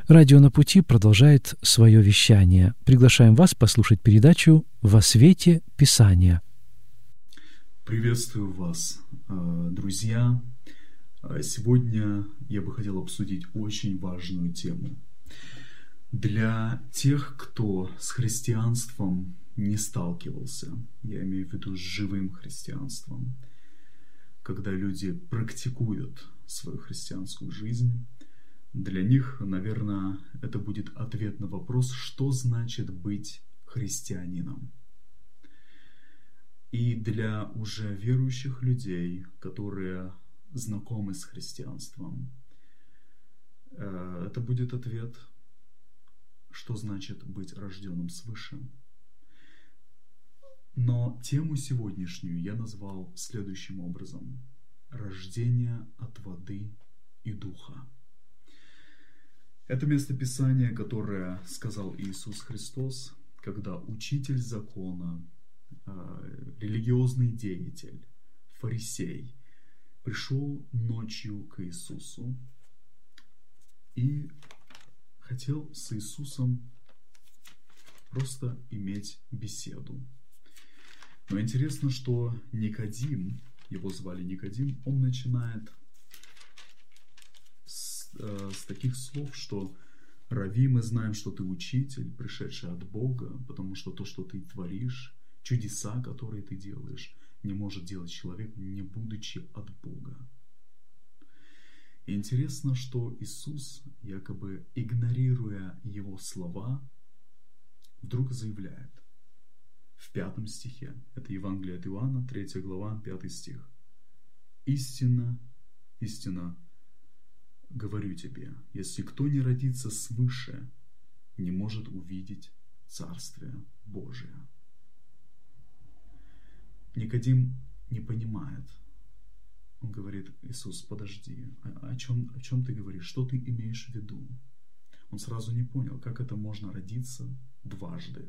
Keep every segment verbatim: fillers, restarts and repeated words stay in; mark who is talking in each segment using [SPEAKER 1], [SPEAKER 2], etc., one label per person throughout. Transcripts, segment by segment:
[SPEAKER 1] Радио «На пути» продолжает свое вещание. Приглашаем вас послушать передачу «Во свете Писания».
[SPEAKER 2] Приветствую вас, друзья. Сегодня я бы хотел обсудить очень важную тему. Для тех, кто с христианством не сталкивался, я имею в виду с живым христианством, когда люди практикуют свою христианскую жизнь, для них, наверное, это будет ответ на вопрос, что значит быть христианином. И для уже верующих людей, которые знакомы с христианством, это будет ответ, что значит быть рожденным свыше. Но тему сегодняшнюю я назвал следующим образом: рождение от воды и духа. Это местописание, которое сказал Иисус Христос, когда учитель закона, религиозный деятель, фарисей, пришел ночью к Иисусу и хотел с Иисусом просто иметь беседу. Но интересно, что Никодим, его звали Никодим, он начинает с, э, с таких слов, что «Рави, мы знаем, что ты учитель, пришедший от Бога, потому что то, что ты творишь, чудеса, которые ты делаешь, не может делать человек, не будучи от Бога». И интересно, что Иисус, якобы игнорируя его слова, вдруг заявляет в пятом стихе, это Евангелие от Иоанна, третья глава, пятый стих: «Истинно, истинно говорю тебе, если кто не родится свыше, не может увидеть Царствие Божие». Никодим не понимает. Он говорит: Иисус, подожди, о чем, о чем ты говоришь? Что ты имеешь в виду? Он сразу не понял, как это можно родиться дважды.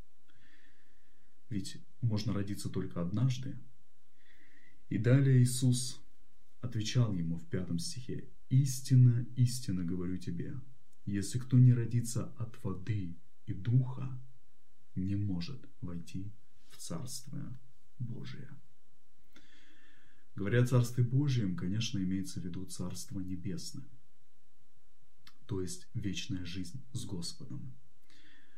[SPEAKER 2] Ведь можно родиться только однажды. И далее Иисус отвечал ему в пятом стихе: «Истинно, истинно говорю тебе, если кто не родится от воды и духа, не может войти в Царствие Божие». Говоря о Царстве Божьем, конечно, имеется в виду Царство Небесное, то есть вечная жизнь с Господом.